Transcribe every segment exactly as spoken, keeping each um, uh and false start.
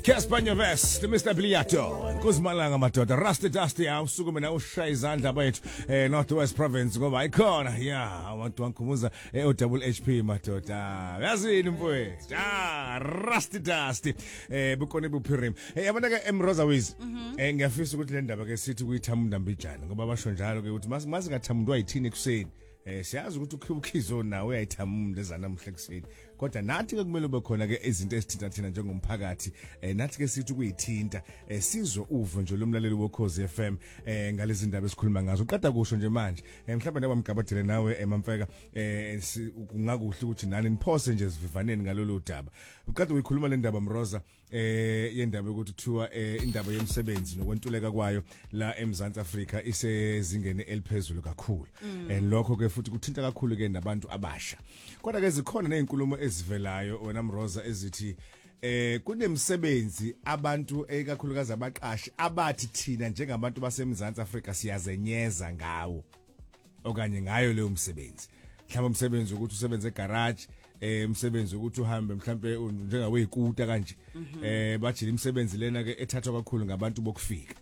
Casper West, Mister Bliato, Kuzmalanga madoda, Rusty Dusty awusuku mina ushaya izandla bethu eh North West Province ngoba ikhona yeah abantu wankhumuza eh O double H P madoda. Yazini mfowethu. Ah Rusty Dusty eh bukone buphirim. Eh yabona ke eMroza Wiz eh ngiyafisa ukuthi le ndaba ke sithi kuyithamunda mbijana ngoba basho njalo ke ukuthi mase mase ngathamundwa yithini ekuseni. Eh siyazi ukuthi ukhizo nawe uyayithamunda ezanamhla kuseni kodwa nathi ke kumele ube khona ke izinto ezithinta thina njengomphakathi eh nathi ke sithi kuyithinta eh sizwe uvo nje lomlaleli wokhozi F M eh ngalezi ndaba esikhuluma ngazo uqeda kusho nje manje eh mhlawumbe naba mgabadele nawe emamfeka eh kungakuhle ukuthi nani niphose nje sivivaneni ngalolu daba uqeda ukuyikhuluma le ndaba Mroza eh yendaba ukuthi kuthiwa eh indaba yemsebenzi nokwentuleka kwayo la eMzantsi Afrika isezingeni eliphezulu kakhulu eh lokho ke futhi kuthinta kakhulu ke nabantu abasha kodwa ke zikhona nezinkulumo ezivelayo wena Mroza ezithi eh kunemsebenzi abantu ekakhulukazi abaqashi abathi thina njengabantu baseMzantsi Afrika siyazenyeza ngawo okanye ngayo leyo msebenzi mhlawumbe umsebenzi ukuthi usebenze egarage eh umsebenzi ukuthi uhambe mhlambe njengawe ikuta kanje eh bajile imisebenzi lena ke ethathwa kakhulu ngabantu bokufika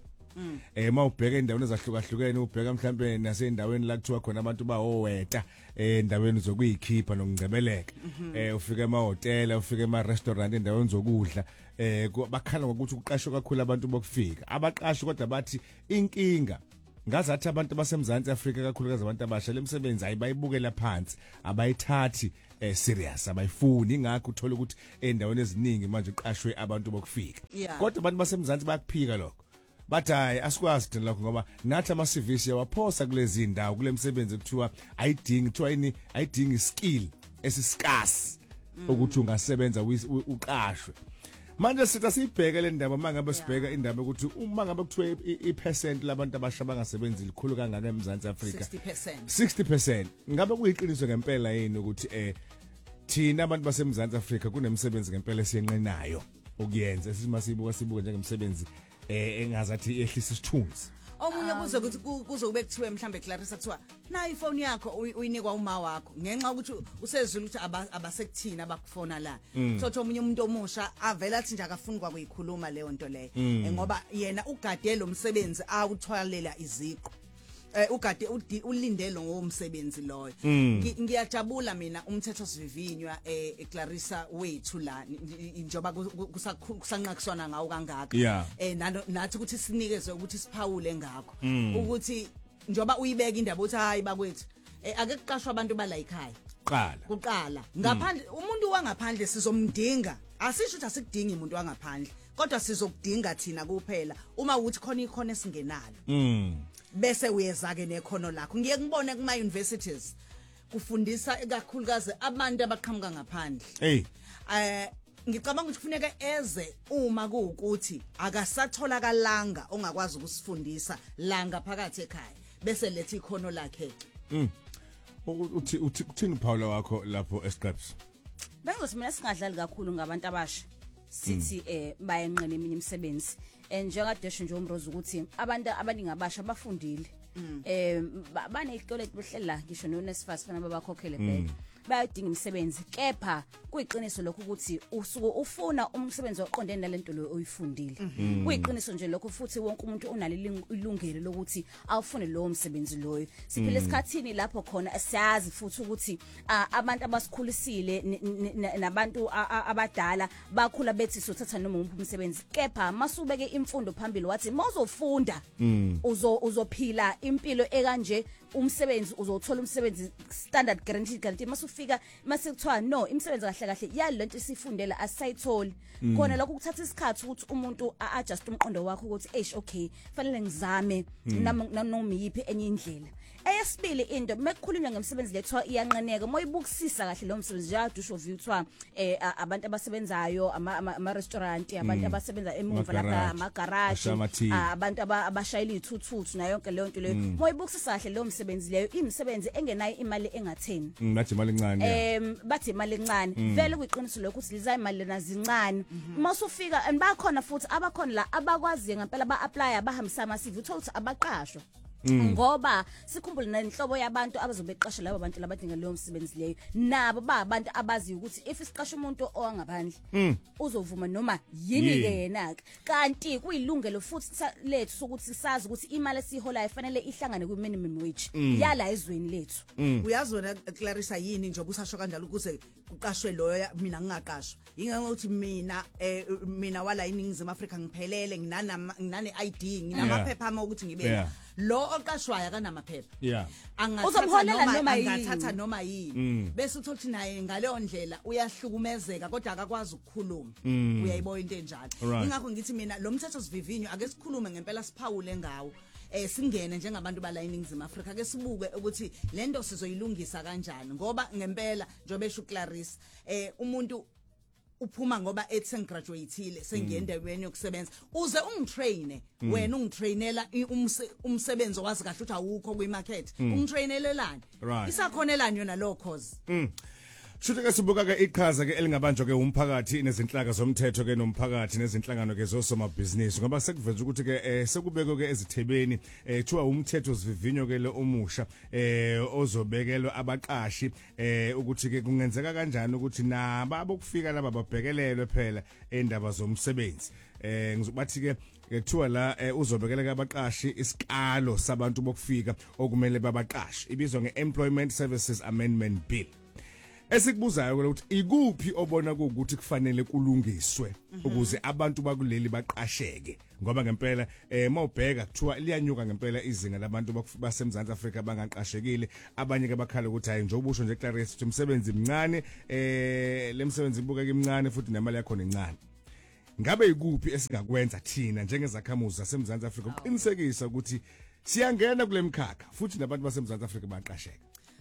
eh mawubheka endaweni ezahlukahlukene ubheka mhlambe nasendaweni la kuthiwa khona abantu bawoweta eh endaweni zokuyikhipha nokungcebeleka eh ufika emahotela ufika ema-restaurant endaweni zokudla eh bakhala ngokuthi kuqashwe kakhulu abantu bokufika abaqashi kodwa bathi inkinga ngazathi abantu baseMzantsi Afrika kakhulukazi abantu abasha lemsebenzi ayibayibukela phansi abayithathi eh serious abayifuni ingakho uthola ukuthi endaweni eziningi manje uqashwe abantu bokufika kodwa abantu baseMzantsi bayakuphika lokho bathi hayi asikwazi thina lokho ngoba nathi ama C V siyawaphosa kulezi ndawo kule msebenzi kuthiwa ayidingi kuthiwa yini ayidingi skill esiscarce ukuthi ungasebenza uqashwe manje sithi sibheke le ndaba mangabe sibheka indaba ukuthi uma ngabe kuthiwa ipercent labantu abasha bangasebenzi likhulu kangaka eMzantsi Afrika sixty percent ngabe kuyiqiniso ngempela yini ukuthi eh thina abantu baseMzantsi Afrika kunemsebenzi ngempela esiyenqenayo ukuyenza esimasibuka sibuka njengemsebenzi eh engazathi ehlisa isithunzi omunye kuze ukuthi kuzokube kuthiwe mhlambe Clarissa kuthiwa na ifone yakho uyinikwa uma wakho ngenxa ukuthi usezwile ukuthi abasekuthina abakufona la sothi omunye umuntu omusha avela athi nje akafuni kwakuyikhuluma leyo nto leyo ngoba yena ugade lo msebenzi awuthwalela iziqo eh ugade ulindelo ngomsebenzi loyo ngiyajabula mina umthetho sivivinywa eh Clarissa wethu la njoba kusanqakiswana ngawo kangaka eh nathi ukuthi sinikezwe ukuthi siphawule ngakho ukuthi njoba uyibeka indaba uthi hayi bakwethu ake kuqashwa abantu bala ekhaya qala kuqala ngaphandle umuntu wangaphandle sizomdinga asisho ukuthi asikudingi umuntu wangaphandle kodwa sizokudinga thina kuphela uma ukuthi khona ikhona esingenalo bese uyeza ke nekhono lakho ngiye ngibone kuma universities kufundisa ekakhulukazi abantu abaqhamuka ngaphandle hey eh ngicabanga ukuthi kufuneka eze uma kuukuthi akasatholakala ongakwazi ukusifundisa la ngaphakathi ekhaya bese lethi ikhono lakhe mm uthi uthi uthini Paula wakho lapho eScripts bengothi mina singadlali kakhulu ngabantu abasha sithi eh bayenqena eminye imisebenzi enjengadesho nje uMroza ukuthi abantu abaningi abasha bafundile eh banezikole ezihlela ngisho noNSFAS fana babakhokhele back bayadinga imisebenzi kepha kuyiqiniso lokho ukuthi usuku ufuna umsebenzi oqondene nalento lo oyifundile kuyiqiniso nje lokho futhi wonke umuntu unalo ilungelo lokuthi awufune lo msebenzi loyo siphile esikhathini lapho khona siyazi futhi ukuthi abantu abasikhulisile nabantu abadala bakhula bethi sothatha noma umsebenzi kepha masubeke imfundo phambili wathi mawuzofunda uzo uzophila impilo ekanje umsebenzi uzothola umsebenzi standard guaranteed guarantee masufika masekuthiwa no imisebenzi kahle kahle yalento sifundela asayitholi khona lokho kuthatha isikhathi ukuthi umuntu adjust umqondo wakhe ukuthi eish okay fanele ngizame noma yipi enye indlela eyesibili into mekukhulunywa ngemisebenzi lethiwa iyanqeneka moyibukisisa kahle lo msebenzi yadusho view kuthiwa eh abantu abasebenzayo ama restaurant abantu abasebenza emuva lapha ama garage abantu abashayela ithuthuthi na yonke leyo nto leyo moyibukisisa kahle lo msebenzi leyo imisebenzi engenayo imali engatheni bathi imali encane em bathi imali encane vele kuyiqiniso lokho ukuthi liza imali lena zincane masufika bakhona futhi abakhona la abakwazi ngempela ba apply abahambisa ama C V uthola ukuthi abaqashwa ngoba sikhumbule nenhlobo yabantu abazobeqasha labo bantu labadinga leyo msebenzi leyo nabo ba abantu abazi ukuthi if isiqasha umuntu owangaphandle uzovuma noma yini ke yena ke kanti kuyilungelo futhi lethu sokuthi sazi ukuthi imali esiholayo fanele ihlangane ku minimum wage yala ezweni lethu. Uyazi wena Clarissa yini nje obusasho kanjalo ukuze kuqashwe loyo mina ngingaqashwa ingeke ukuthi mina eh mina wala iningizimu Afrika ngiphelele nginana nginane I D nginamaphepha ama ukuthi ngibe lo oqashwayo kanamaphepha yeah uzomholela noma yini angathatha noma yini bese uthola ukuthi naye ngaleyo ndlela uyahlukumezeka kodwa akakwazi ukukhuluma uyayibona into enjalo ingakho ngithi mina lo mthetho sivivinyo ake sikhulume ngempela siphawule ngawo eh singene njengabantu bala iningizimu Afrika ake sibuke ukuthi lento sizoyilungisa kanjani ngoba ngempela njobe esho Clarissa eh umuntu uphuma ngoba ethi graduateile sengiyendaweni yokusebenza uze ungitraine wena ungitrainela umsebenzi owazi kahle ukuthi awukho kwimarket ungitrainelelani isakhonelani yona lo cause. Shuthe ke sibuka ke iqhaza ke elingabanjwa ke umphakathi nezinhlaka zomthetho ke nomphakathi nezinhlangano ke zosomabhizinisi ngoba sekuveza ukuthi ke sekubekwe ke ezithebeni ethiwa umthetho sivivinyo ke lo omusha eh ozobekelwa abaqashi eh ukuthi ke kungenzeka kanjani ukuthi naba abokufika laba babhekelelwe phela endaba zomsebenzi eh ngizobathi ke kuthiwa la uzobekela abaqashi isikalo sabantu bokufika okumele babaqashi ibizwa ngeEmployment Services Amendment Bill. Esikubuzayo ukuthi ikuphi obona ukuthi kufanele kulungiswe ukuze abantu bakuleli baqasheke ngoba ngempela eh mawubheka kuthiwa liyanyuka ngempela izinga labantu baseMzansi Afrika bangaqashekile abanye ke bakhala ukuthi hayi nje ubusho nje Clarissa ukuthi umsebenzi mncane eh lemsebenzi ibuka ke mncane futhi nemali yakho encane. Ngabe ikuphi esingakwenza thina njengezakhamuzi zaseMzansi Afrika uqinisekisa ukuthi siyangena kule mkhakha futhi nabantu baseMzansi Afrika baqasheke?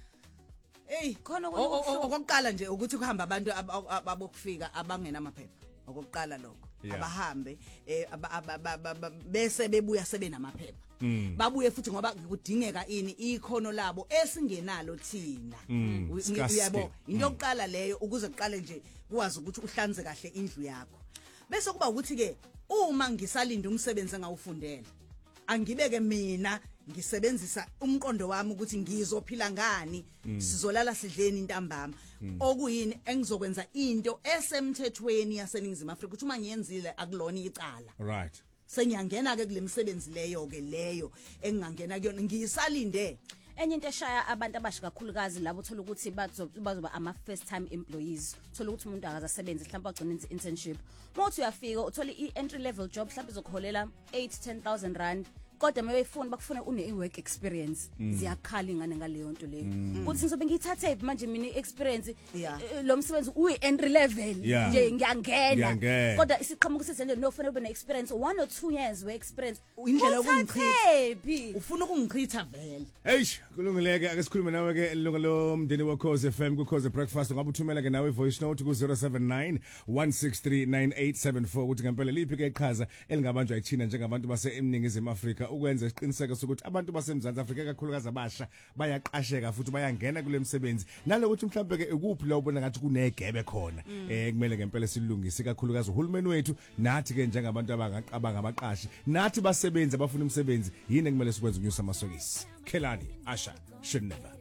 Hey khona okokuqala nje ukuthi kuhamba abantu abokufika abangena amaphepha okokuqala lokho abahambe eh bese bebuya sebe namaphepha babuye futhi ngoba kudingeka ini ikhono labo esingenalo thina uyabo into yokuqala leyo ukuze kuqale nje kuwazi ukuthi uhlanze kahle indlu yakho bese kuba ukuthi ke uma ngisalinda umsebenzi engawufundela angibeke mina ngisebenzisa umqondo wami ukuthi ngizophila ngani sizolala sidleni intambama okuyini engizokwenza into esemthethweni yaseningizimu Afrika ukuthi uma ngiyenzile akulona icala right senyangena ke kule misebenzi leyo ke leyo engingangena kuyona ngiyisalinde. Enye into eshaya abantu abasha kakhulukazi labo uthola ukuthi bazoba ama first time employees uthola ukuthi umuntu akazasebenza mhlawumbe agcina internship mothi uyafika uthola i-entry level job mhlawumbe izokholela eight to ten thousand rand kodwa mebefuna bakufuna une work experience ziyakhala ingane ngaleyo nto leyo uthi ngizobe ngithathe manje mina experience lo msebenzi uyi entry level nje ngiyangena kodwa isiqhamuka sisenze nofuna ube ne experience one or two years we experience indlela yokungichitha ufuna ukungichitha vele hey kulungileke ake sikhulume nawe ke ilunga lo mndeni wa Cause F M ku Cause Breakfast ngabe uthumela ke nawe voice note ku zero seven nine one six three nine eight seven four ukuthi ngempela liphi ke iqhaza elingabanjwa yithina njengabantu base eMningizimu Afrika ukwenza isiqiniseko sokuthi abantu baseMzansi Afrika kakhulukazi abasha bayaqasheka futhi bayangena kule msebenzi nalokuthi mhlawumbe ke ukuphi la ubona ngathi kunegebe khona eh kumele ngempela silungise kakhulukazi uhulumeni wethu nathi ke njengabantu abangabaqashi nathi basebenza abafuna umsebenzi yini kumele sikwenze unyusa amasokisi Kelani Asha should never